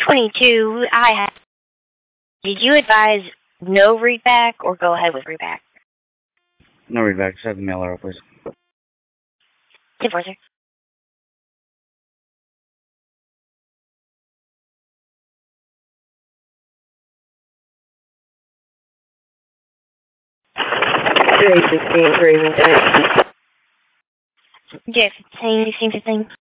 22. Did you advise no readback or go ahead with readback? No readback. Just have the mailer up, please. 10-4, sir. J15, 16, 15.